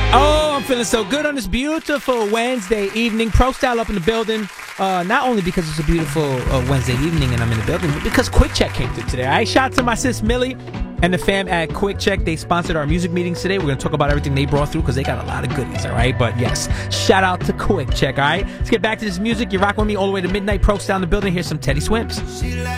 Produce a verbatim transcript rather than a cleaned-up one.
Oh, I'm feeling so good on this beautiful Wednesday evening. Pro Style up in the building. Uh, not only because it's a beautiful uh, Wednesday evening and I'm in the building, but because Quick Check came through today. All right, shout out to my sis Millie and the fam at Quick Check. They sponsored our music meetings today. We're going to talk about everything they brought through because they got a lot of goodies, all right? But yes, shout out to Quick Check, all right? Let's get back to this music. You're rocking with me all the way to midnight. Pro Style in the building. Here's some Teddy Swims.